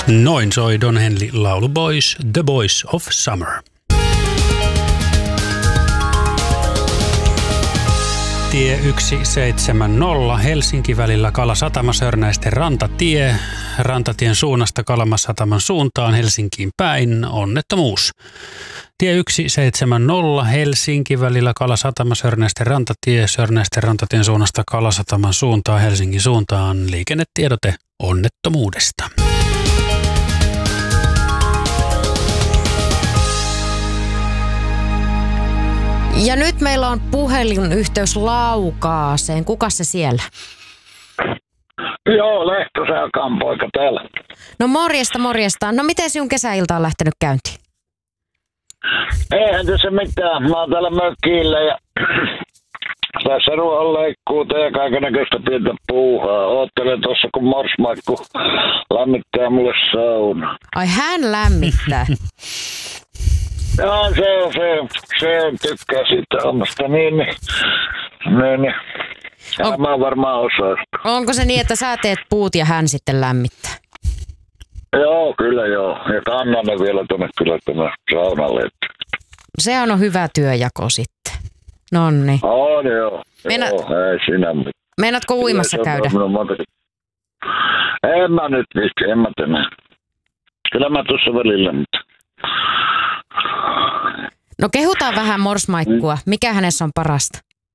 Noin soi Don Henley laulu Boys, The Boys of Summer. Tie 170 Helsinki välillä Kalasatama Sörnäisten rantatie. Rantatien suunnasta Kalamasataman suuntaan Helsinkiin päin onnettomuus. Tie 170 Helsinki välillä Kalasatama Sörnäisten rantatie. Sörnäisten rantatien suunnasta Kalasataman suuntaan Helsingin suuntaan liikennetiedote onnettomuudesta. Ja nyt meillä on puhelinyhteys Laukaaseen. Kuka se siellä? Joo, Lehtosen poika täällä. No morjesta. No miten sinun kesäilta on lähtenyt käyntiin? Eihän tässä mitään. Mä oon täällä mökillä ja tässä ruohonleikkuuta ja kaikennäköistä pientä puuhaa. Oottelen tuossa kun morsmaikku lämmittää mulle sauna. Ai hän lämmittää. Joo, se on tykkää siitä omasta. Niin. Mä varmaan osaa. Onko se niin, että sä teet puut ja hän sitten lämmittää? Joo, kyllä joo. Ja kannan ne vielä tuonne saunalle. Se on hyvä työjako sitten. Nonni. On joo. Ei sinä mitään. Meinaatko uimassa käydä? En mä nyt viitti, en mä tänään. Kyllä mä tuossa välillä nyt. No kehutaan vähän morsmaikkua. Mikä hänessä on parasta?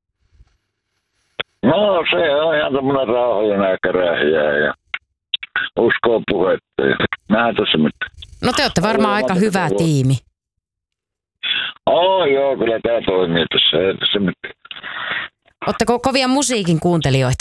No se on ihan tämmönen rauhallinen ja kärähiä ja uskoo puhetta. Nähdään tuossa mitään. No te olette varmaan aika hyvä tiimi. Joo, kyllä tää toimii tässä. Ei tässä mitään. Ootteko kovia musiikin kuuntelijoita?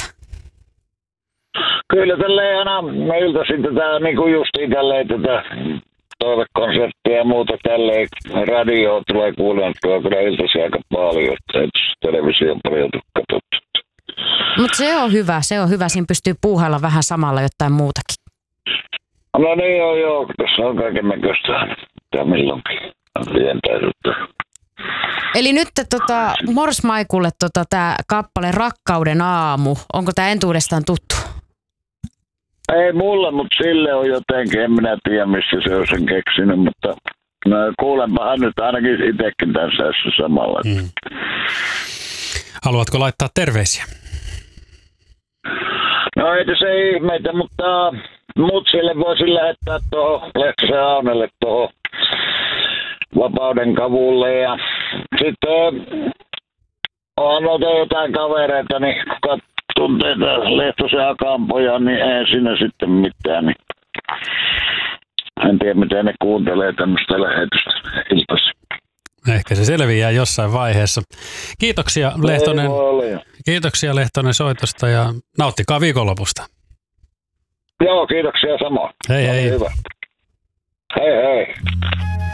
Kyllä tälleen aina iltaisin tätä niinku justiin tälleen tätä toivekonserttia ja muuta tälleen. Radioa tulee kuunneltua kyllä iltaisin aika paljon. Televisio paljon katsottu. Mutta se on hyvä. Siinä pystyy puuhailla vähän samalla jotain muutakin. No niin joo. Tässä on kaiken näköistä. Tämä milloinkin pientäisyyttä. Eli nyt Morsmaikulle tämä kappale Rakkauden aamu. Onko tämä entuudestaan tuttu? Ei mulle, mutta sille on jotenkin. En minä tiedä, missä se on sen keksinyt, mutta no, kuulenpahan nyt ainakin itsekin tässä samalla. Haluatko laittaa terveisiä? No ei se ihmeitä, mutta mut sille voisin lähettää tuohon Lehtosen Aunelle tuohon Vapauden kavulle ja sitten on jotain kavereita, niin kuka tuntee Lehtosen Akanpojan, niin ei siinä sitten mitään. Niin en tiedä, miten ne kuuntelee tämmöistä lähetystä iltaisin. Ehkä se selviää jossain vaiheessa. Kiitoksia Lehtonen. Kiitoksia Lehtonen soitosta ja nauttikaa viikonlopusta. Joo, kiitoksia samoin. Hei. Hyvä. Hei.